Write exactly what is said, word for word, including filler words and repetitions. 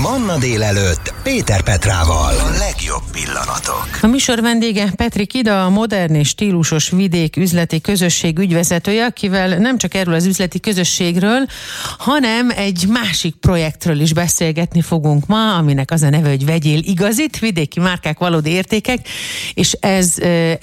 Manna délelőtt Péter Petrával. A legjobb pillanatok. A műsor vendége Petri Kida, a modern és stílusos vidék üzleti közösség ügyvezetője, akivel nem csak erről az üzleti közösségről, hanem egy másik projektről is beszélgetni fogunk ma, aminek az a neve, hogy Vegyél igazit, vidéki márkák, valódi értékek, és ez